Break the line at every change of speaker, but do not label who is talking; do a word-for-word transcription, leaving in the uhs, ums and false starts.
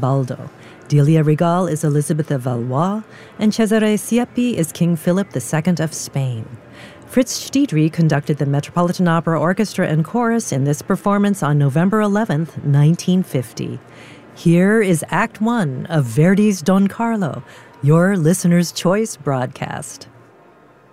Tebaldo. Delia Regal is Elizabeth of Valois, and Cesare Siepi is King Philip the Second of Spain. Fritz Stiedry conducted the Metropolitan Opera Orchestra and Chorus in this performance on November eleventh, nineteen fifty. Here is Act One of Verdi's Don Carlo, your listener's choice broadcast.